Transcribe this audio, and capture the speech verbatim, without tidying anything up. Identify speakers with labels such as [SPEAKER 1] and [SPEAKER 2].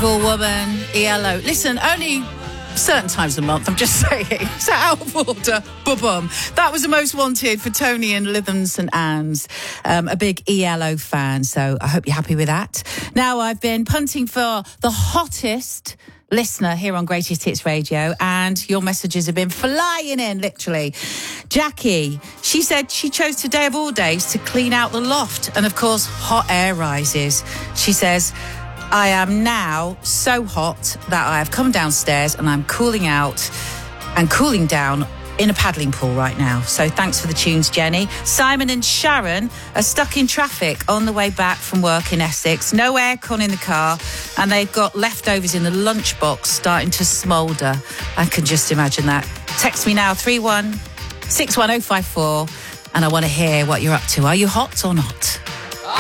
[SPEAKER 1] Invisible Woman, E L O. Listen, only certain times of the month, I'm just saying. So out of order, boom. That was the most wanted for Tony and Lytham and Anne's. Um, a big E L O fan, so I hope you're happy with that. Now, I've been punting for the hottest listener here on Greatest Hits Radio, and your messages have been flying in, literally. Jackie, she said she chose today of all days to clean out the loft, and of course, hot air rises. She says, I am now so hot that I have come downstairs and I'm cooling out and cooling down in a paddling pool right now. So thanks for the tunes, Jenny. Simon and Sharon are stuck in traffic on the way back from work in Essex. No aircon in the car, and they've got leftovers in the lunchbox starting to smoulder. I can just imagine that. Text me now, three one six one oh five four, and I want to hear what you're up to. Are you hot or not?